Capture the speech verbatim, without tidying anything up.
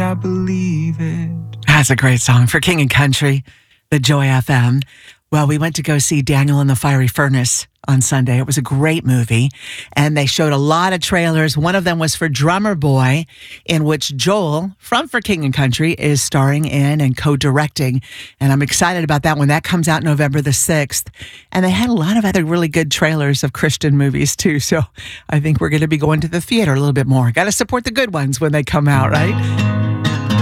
I believe it. That's a great song for King and Country, the Joy F M. Well, we went to go see Daniel in the Fiery Furnace on Sunday. It was a great movie, and they showed a lot of trailers. One of them was for Drummer Boy, in which Joel from For King and Country is starring in and co-directing, and I'm excited about that one. That comes out November the sixth, and they had a lot of other really good trailers of Christian movies, too, so I think we're going to be going to the theater a little bit more. Got to support the good ones when they come out, right?